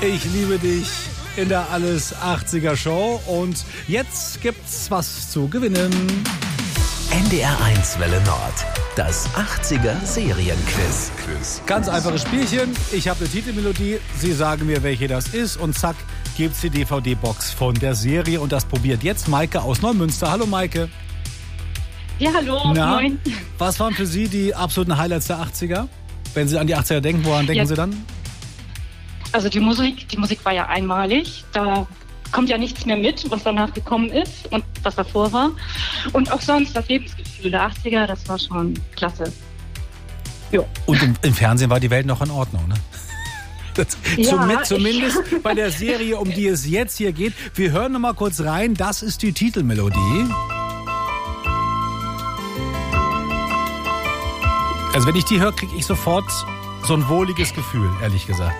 Ich liebe dich in der Alles 80er Show. Und jetzt gibt's was zu gewinnen. NDR 1 Welle Nord. Das 80er Serienquiz. Ganz einfaches Spielchen. Ich habe eine Titelmelodie. Sie sagen mir, welche das ist. Und zack, gibt's die DVD-Box von der Serie. Und das probiert jetzt Maike aus Neumünster. Hallo Maike. Ja, hallo. Moin. Was waren für Sie die absoluten Highlights der 80er? Wenn Sie an die 80er denken, woran denken Sie dann? Also die Musik war ja einmalig. Da kommt ja nichts mehr mit, was danach gekommen ist und was davor war. Und auch sonst das Lebensgefühl der 80er, das war schon klasse. Jo. Und im Fernsehen war die Welt noch in Ordnung, ne? Zumindest bei der Serie, um die es jetzt hier geht. Wir hören noch mal kurz rein. Das ist die Titelmelodie. Also wenn ich die höre, kriege ich sofort so ein wohliges Gefühl, ehrlich gesagt.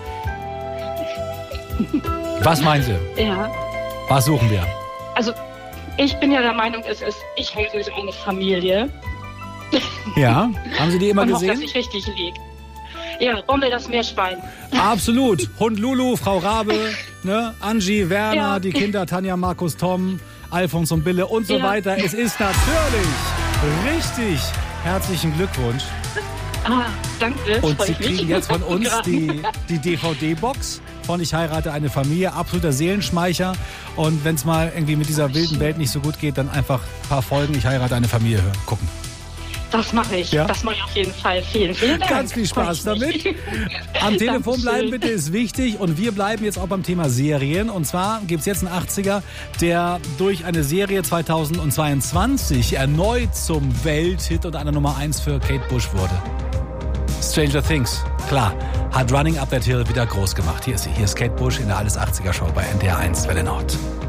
Was meinen Sie? Ja. Was suchen wir? Also ich bin ja der Meinung, es ist Ich heirate eine Familie. Ja, haben Sie die immer und gesehen? Hoffe, dass ich richtig liege. Ja, Rommel das Meerschwein. Absolut. Hund Lulu, Frau Rabe, ne? Angie, Werner, Ja. die Kinder Tanja, Markus, Tom, Alfons und Bille und so Ja. weiter. Es ist natürlich richtig. Herzlichen Glückwunsch. Ah, danke. Und freu Sie ich mich. kriegen jetzt von uns die DVD-Box von Ich heirate eine Familie. Absoluter Seelenschmeicher. Und wenn es mal irgendwie mit dieser wilden Welt nicht so gut geht, dann einfach ein paar Folgen Ich heirate eine Familie hören, gucken. Das mache ich. Ja. Das mache ich auf jeden Fall. Vielen, vielen Dank. Ganz viel Spaß Freu ich damit. mich. Am Telefon Dankeschön. bleiben bitte ist wichtig. Und wir bleiben jetzt auch beim Thema Serien. Und zwar gibt es jetzt einen 80er, der durch eine Serie 2022 erneut zum Welthit und einer Nummer 1 für Kate Bush wurde. Stranger Things, klar, hat Running Up That Hill wieder groß gemacht. Hier ist sie, hier ist Kate Bush in der Alles 80er Show bei NDR 1 Welle Nord.